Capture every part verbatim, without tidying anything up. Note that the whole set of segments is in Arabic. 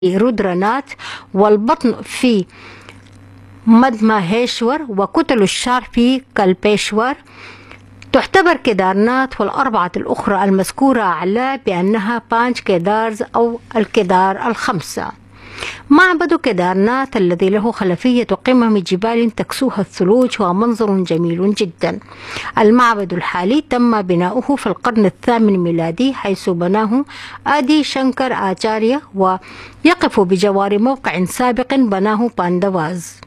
رودرانات، والبطن في مدماهيشور، وكتل الشعر في كلبيشور. تعتبر كيدارنات والأربعة الأخرى المذكورة أعلى بأنها بانش كيدارز أو الكيدار الخمسة. معبد كيدارنات الذي له خلفية قمم جبال تكسوها الثلوج هو منظر جميل جدا. المعبد الحالي تم بناؤه في القرن الثامن ميلادي، حيث بناه آدي شنكر آچاريا، ويقف بجوار موقع سابق بناه باندواز.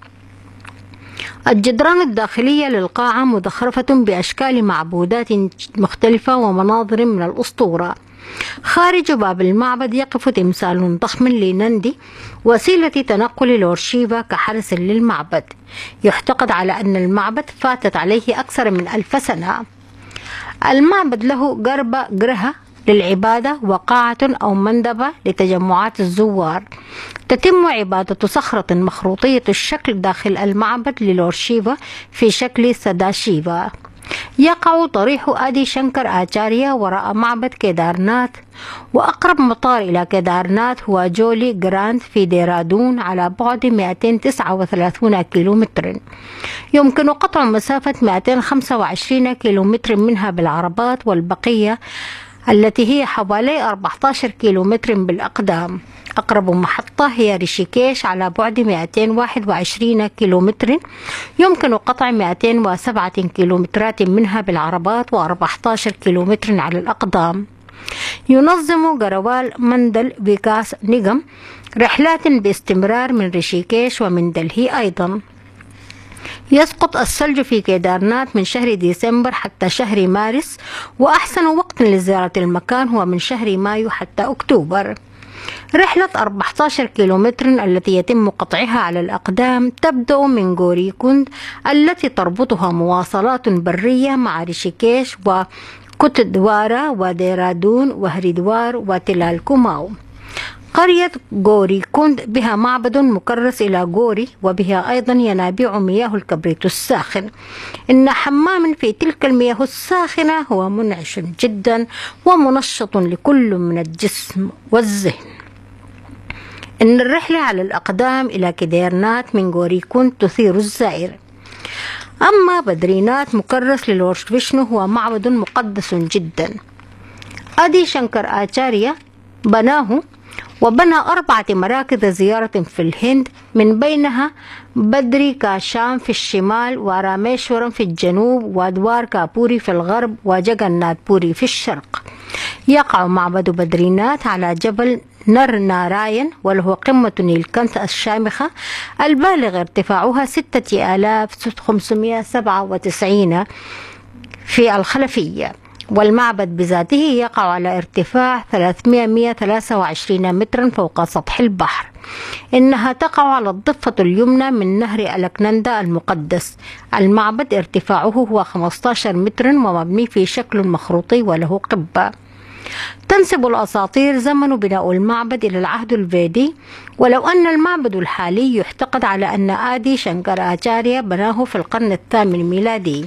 الجدران الداخلية للقاعة مزخرفة بأشكال معبودات مختلفة ومناظر من الأسطورة. خارج باب المعبد يقف تمثال ضخم لنندي، وسيلة تنقل لورد شيفا كحرس للمعبد. يعتقد على أن المعبد فاتت عليه أكثر من ألف سنة. المعبد له غربة جرهة للعبادة وقاعة أو مندبة لتجمعات الزوار. تتم عبادة صخرة مخروطية الشكل داخل المعبد للورد شيفا في شكل سداشيفا. يقع ضريح آدي شنكر آچاريا وراء معبد كيدارنات، وأقرب مطار إلى كيدارنات هو جولي جراند في ديرادون على بعد مئتين وتسعة وثلاثين كيلومتر. يمكن قطع مسافة مئتين وخمسة وعشرين كيلومتر منها بالعربات، والبقية التي هي حوالي أربعة عشر كيلومتر بالأقدام. أقرب محطة هي ريشيكيش على بعد مئتين وواحد وعشرين كيلومتر، يمكن قطع مئتين وسبعة كيلومترات منها بالعربات وأربعة عشر كيلومتر على الأقدام. ينظم جروال مندل بيكاس نيغم رحلات باستمرار من ريشيكيش ومن دلهي أيضا. يسقط الثلج في كيدارنات من شهر ديسمبر حتى شهر مارس، وأحسن وقت لزيارة المكان هو من شهر مايو حتى أكتوبر. رحلة أربعة عشر كيلومتر التي يتم قطعها على الأقدام تبدأ من غوريكوند التي تربطها مواصلات برية مع ريشيكيش وكوتدوارا وديرادون وهريدوار وتلال كوماو. قرية غوريكوند بها معبد مكرس إلى غوري، وبها أيضا ينابيع مياه الكبريت الساخن. إن حمام في تلك المياه الساخنة هو منعش جدا ومنشط لكل من الجسم والذهن. إن الرحلة على الأقدام إلى كيدارنات من غوريكوند تثير الزائر. أما بدرينات مكرس للورد فيشنو هو معبد مقدس جدا. آدي شنكر آچاريا بناه، وبنى أربعة مراكز زيارة في الهند، من بينها بدري كاشام في الشمال، وراميشورم في الجنوب، ودوار كابوري في الغرب، وجغنات بوري في الشرق. يقع معبد بدرينات على جبل نر ناراين، وله قمة نيلكنت الشامخة البالغ ارتفاعها ستة آلاف وخمسمئة وسبعة وتسعين في الخلفية. والمعبد بذاته يقع على ارتفاع ثلاثمئة وثلاثة وعشرين مترا فوق سطح البحر. إنها تقع على الضفة اليمنى من نهر ألكنندا المقدس. المعبد ارتفاعه هو خمسة عشر مترا ومبني في شكل مخروطي وله قبة. تنسب الأساطير زمن بناء المعبد إلى العهد الفيدي، ولو أن المعبد الحالي يعتقد على أن آدي شنكر آچاريا بناه في القرن الثامن ميلادي.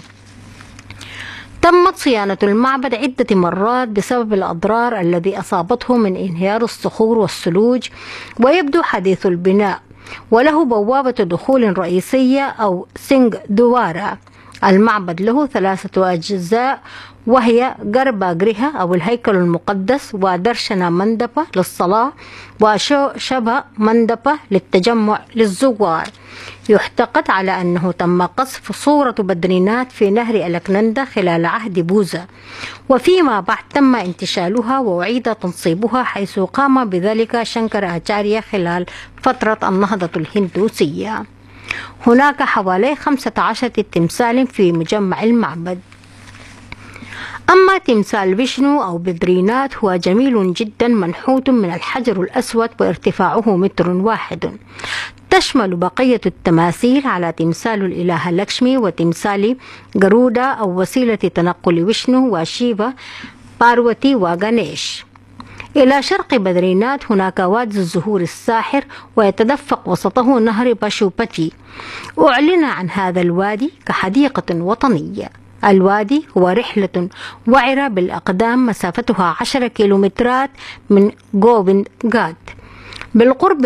تمت صيانة المعبد عدة مرات بسبب الأضرار الذي أصابته من انهيار الصخور والثلوج، ويبدو حديث البناء، وله بوابة دخول رئيسية أو سينغ دوارا. المعبد له ثلاثة أجزاء، وهي غربا جريها أو الهيكل المقدس، ودرشنا مندبة للصلاة، وشبه مندبة للتجمع للزوار. يعتقد على أنه تم قصف صورة بدرينات في نهر ألكنندا خلال عهد بوذا، وفيما بعد تم انتشالها وأعيد تنصيبها، حيث قام بذلك شنكر آچاريا خلال فترة النهضة الهندوسية. هناك حوالي خمسة عشر تمثال في مجمع المعبد. أما تمثال فيشنو أو بدرينات هو جميل جدا، منحوت من الحجر الأسود وارتفاعه متر واحد. تشمل بقية التماثيل على تمثال الإله لكشمي وتمثال جرودا أو وسيلة تنقل فيشنو وشيفا باروتي وغانيش. إلى شرق بدرينات هناك وادي الزهور الساحر، ويتدفق وسطه نهر باشوبتي. أعلن عن هذا الوادي كحديقة وطنية. الوادي هو رحلة وعرة بالأقدام مسافتها عشرة كيلومترات من جوبند غات. بالقرب